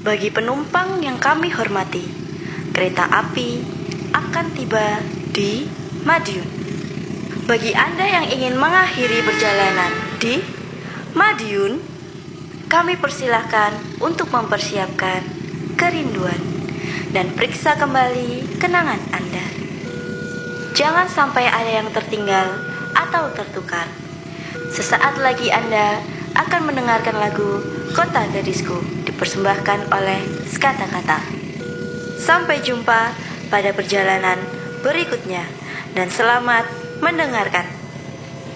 Bagi penumpang yang kami hormati, kereta api akan tiba di Madiun. Bagi Anda yang ingin mengakhiri perjalanan di Madiun, kami persilahkan untuk mempersiapkan kerinduan dan periksa kembali kenangan Anda. Jangan sampai ada yang tertinggal atau tertukar. Sesaat lagi Anda akan mendengarkan lagu Kota Gadisku dipersembahkan oleh Skata-Kata. Sampai jumpa pada perjalanan berikutnya dan selamat mendengarkan.